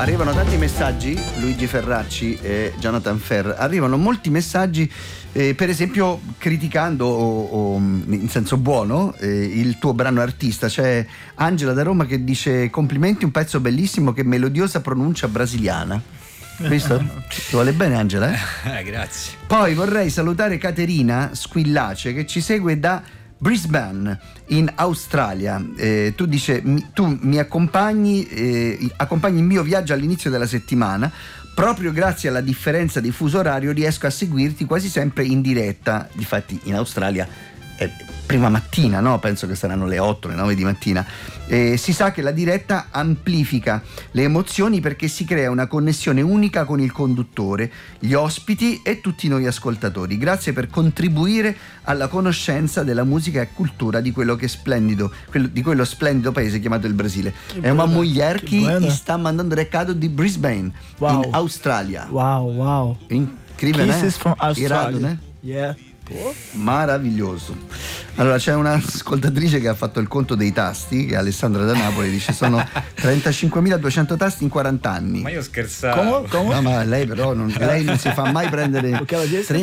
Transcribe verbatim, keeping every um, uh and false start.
Arrivano tanti messaggi, Luigi Ferracci e Jonathan Ferr, arrivano molti messaggi eh, per esempio criticando o, o in senso buono eh, il tuo brano artista. C'è Angela da Roma che dice: complimenti, un pezzo bellissimo, che melodiosa pronuncia brasiliana. Visto? Ti vuole bene Angela? Eh? Eh, grazie. Poi vorrei salutare Caterina Squillace che ci segue da Brisbane in Australia. Eh, tu dice mi, tu mi accompagni eh, accompagni il mio viaggio all'inizio della settimana. Proprio grazie alla differenza di fuso orario riesco a seguirti quasi sempre in diretta. Difatti in Australia è prima mattina, no? Penso che saranno le otto, le nove di mattina. Eh, si sa che la diretta amplifica le emozioni perché si crea una connessione unica con il conduttore, gli ospiti e tutti noi ascoltatori. Grazie per contribuire alla conoscenza della musica e cultura di quello che è splendido, quello, di quello splendido paese chiamato il Brasile. È una mulher che sta mandando recado di Brisbane, wow. in Australia. Wow, wow. Incredibile, Kisses from Australia. Irado, né? Yeah. Meraviglioso. Allora c'è un'ascoltatrice che ha fatto il conto dei tasti, che è Alessandra da Napoli, dice sono trentacinquemiladuecento tasti in quaranta anni. Ma io scherzavo. Come? Come? No, ma lei però non, lei non si fa mai prendere